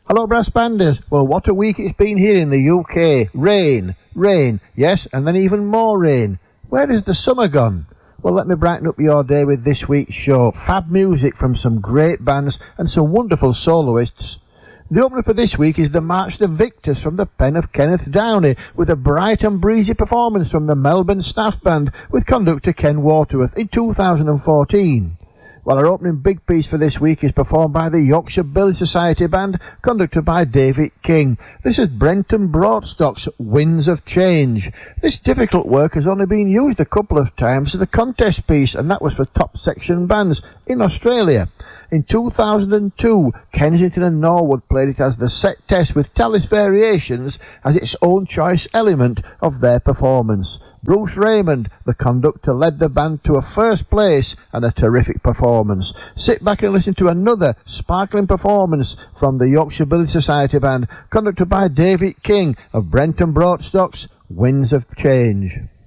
Hello, brass banders. Well, what a week it's been here in the UK. Rain, rain, yes, and then even more rain. Where is the summer gone? Well, let me brighten up your day with this week's show. Fab music from some great bands and some wonderful soloists. The opener for this week is the March the Victors from the pen of Kenneth Downey, with a bright and breezy performance from the Melbourne Staff Band with conductor Ken Waterworth in 2014. Well, our opening big piece for this week is performed by the Yorkshire Billy Society Band, conducted by David King. This is Brenton Broadstock's Winds of Change. This difficult work has only been used a couple of times as a contest piece, and that was for top section bands in Australia. In 2002, Kensington and Norwood played it as the set test with Tallis Variations as its own choice element of their performance. Bruce Raymond, the conductor, led the band to a first place and a terrific performance. Sit back and listen to another sparkling performance from the Yorkshire Billy Society Band, conducted by David King of Brenton Broadstock's Winds of Change.